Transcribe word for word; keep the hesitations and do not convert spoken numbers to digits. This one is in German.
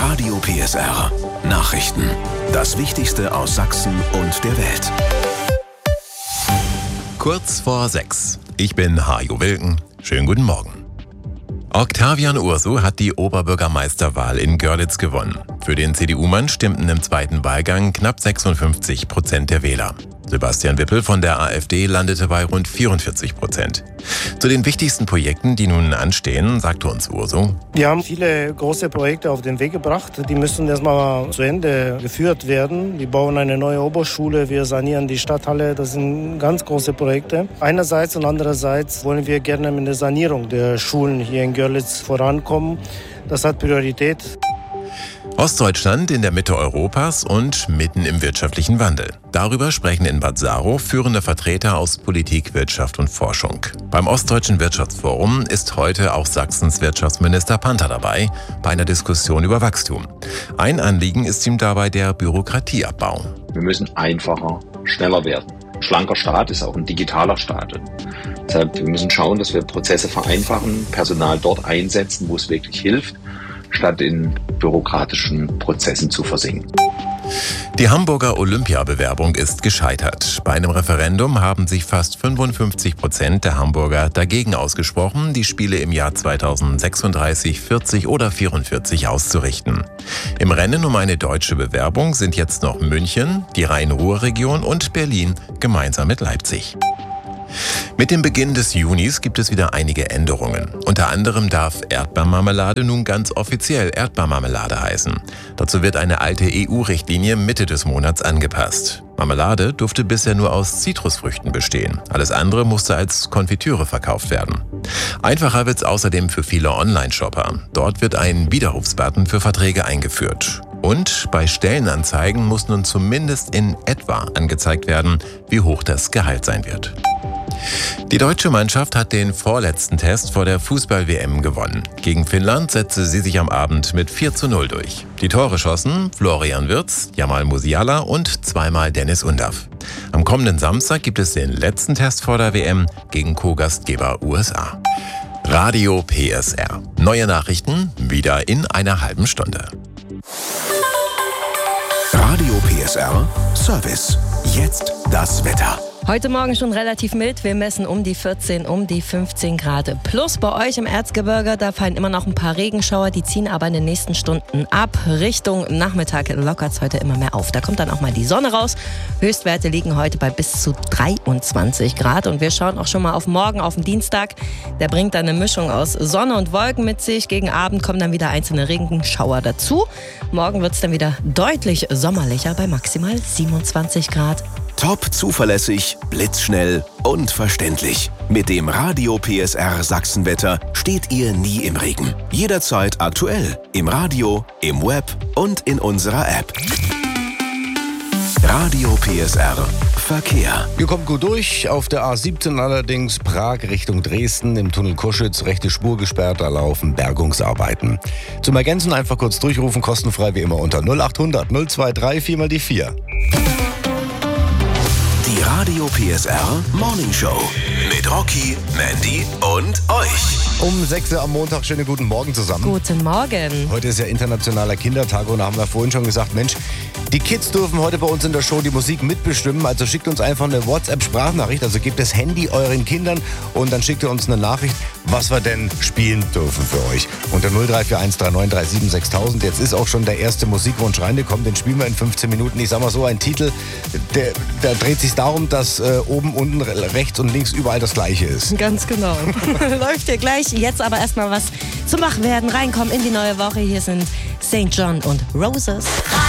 Radio P S R. Nachrichten. Das Wichtigste aus Sachsen und der Welt. Kurz vor sechs. Ich bin Hajo Wilken. Schönen guten Morgen. Octavian Ursu hat die Oberbürgermeisterwahl in Görlitz gewonnen. Für den C D U-Mann stimmten im zweiten Wahlgang knapp sechsundfünfzig Prozent der Wähler. Sebastian Wippel von der AfD landete bei rund vierundvierzig Prozent. Zu den wichtigsten Projekten, die nun anstehen, sagte uns Ursu: Wir haben viele große Projekte auf den Weg gebracht. Die müssen erstmal zu Ende geführt werden. Wir bauen eine neue Oberschule, wir sanieren die Stadthalle. Das sind ganz große Projekte. Einerseits und andererseits wollen wir gerne mit der Sanierung der Schulen hier in Görlitz vorankommen. Das hat Priorität. Ostdeutschland in der Mitte Europas und mitten im wirtschaftlichen Wandel. Darüber sprechen in Bad Saro führende Vertreter aus Politik, Wirtschaft und Forschung. Beim Ostdeutschen Wirtschaftsforum ist heute auch Sachsens Wirtschaftsminister Panther dabei, bei einer Diskussion über Wachstum. Ein Anliegen ist ihm dabei der Bürokratieabbau. Wir müssen einfacher, schneller werden. Ein schlanker Staat ist auch ein digitaler Staat. Deshalb wir müssen schauen, dass wir Prozesse vereinfachen, Personal dort einsetzen, wo es wirklich hilft, statt in bürokratischen Prozessen zu versinken. Die Hamburger Olympiabewerbung ist gescheitert. Bei einem Referendum haben sich fast fünfundfünfzig Prozent der Hamburger dagegen ausgesprochen, die Spiele im Jahr zweitausendsechsunddreißig, vierzig oder vierundvierzig auszurichten. Im Rennen um eine deutsche Bewerbung sind jetzt noch München, die Rhein-Ruhr-Region und Berlin gemeinsam mit Leipzig. Mit dem Beginn des Junis gibt es wieder einige Änderungen. Unter anderem darf Erdbeermarmelade nun ganz offiziell Erdbeermarmelade heißen. Dazu wird eine alte E U-Richtlinie Mitte des Monats angepasst. Marmelade durfte bisher nur aus Zitrusfrüchten bestehen. Alles andere musste als Konfitüre verkauft werden. Einfacher wird es außerdem für viele Online-Shopper. Dort wird ein Widerrufsbutton für Verträge eingeführt. Und bei Stellenanzeigen muss nun zumindest in etwa angezeigt werden, wie hoch das Gehalt sein wird. Die deutsche Mannschaft hat den vorletzten Test vor der Fußball-W M gewonnen. Gegen Finnland setzte sie sich am Abend mit vier zu null durch. Die Tore schossen Florian Wirtz, Jamal Musiala und zweimal Dennis Undav. Am kommenden Samstag gibt es den letzten Test vor der W M gegen Co-Gastgeber U S A. Radio P S R. Neue Nachrichten wieder in einer halben Stunde. Radio P S R Service. Jetzt das Wetter. Heute Morgen schon relativ mild. Wir messen um die vierzehn, um die fünfzehn Grad. Plus bei euch im Erzgebirge, da fallen immer noch ein paar Regenschauer. Die ziehen aber in den nächsten Stunden ab. Richtung Nachmittag lockert es heute immer mehr auf. Da kommt dann auch mal die Sonne raus. Höchstwerte liegen heute bei bis zu dreiundzwanzig Grad. Und wir schauen auch schon mal auf morgen, auf den Dienstag. Der bringt dann eine Mischung aus Sonne und Wolken mit sich. Gegen Abend kommen dann wieder einzelne Regenschauer dazu. Morgen wird es dann wieder deutlich sommerlicher bei maximal siebenundzwanzig Grad. Top zuverlässig, blitzschnell und verständlich. Mit dem Radio P S R Sachsenwetter steht ihr nie im Regen. Jederzeit aktuell. Im Radio, im Web und in unserer App. Radio P S R Verkehr. Wir kommen gut durch. Auf der A siebzehn allerdings Prag Richtung Dresden. Im Tunnel Koschitz rechte Spur gesperrt. Da laufen Bergungsarbeiten. Zum Ergänzen einfach kurz durchrufen. Kostenfrei wie immer unter null achthundert null zweiundzwanzig vier mal die vier. Die Radio P S R Morning Show mit Rocky, Mandy und euch. Um sechs Uhr am Montag, schönen guten Morgen zusammen. Guten Morgen. Heute ist ja Internationaler Kindertag und da haben wir vorhin schon gesagt, Mensch, die Kids dürfen heute bei uns in der Show die Musik mitbestimmen. Also schickt uns einfach eine WhatsApp-Sprachnachricht, also gebt das Handy euren Kindern und dann schickt ihr uns eine Nachricht, was wir denn spielen dürfen für euch. Unter null drei vier eins drei neun drei sieben sechs tausend. Jetzt ist auch schon der erste Musikwunsch reingekommen, den spielen wir in fünfzehn Minuten. Ich sag mal so, ein Titel, der, der dreht sich darum, dass äh, oben, unten, rechts und links überall das Gleiche ist. Ganz genau. Läuft hier gleich. Jetzt aber erstmal was zu machen werden. Reinkommen in die neue Woche. Hier sind Saint John und Roses.